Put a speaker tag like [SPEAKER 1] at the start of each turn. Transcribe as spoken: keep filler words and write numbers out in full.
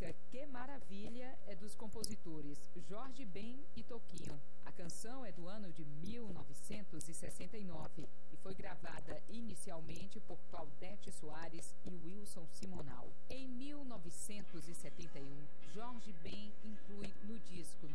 [SPEAKER 1] música Que Maravilha é dos compositores Jorge Ben e Toquinho. A canção é do ano de mil novecentos e sessenta e nove e foi gravada inicialmente por Claudete Soares e Wilson Simonal. Em mil novecentos e setenta e um, Jorge Ben inclui no disco